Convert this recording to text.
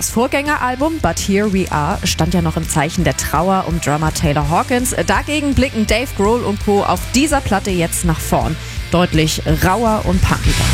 Das Vorgängeralbum But Here We Are stand ja noch im Zeichen der Trauer um Drummer Taylor Hawkins. Dagegen blicken Dave Grohl und Co. auf dieser Platte jetzt nach vorn. Deutlich rauer und punkiger.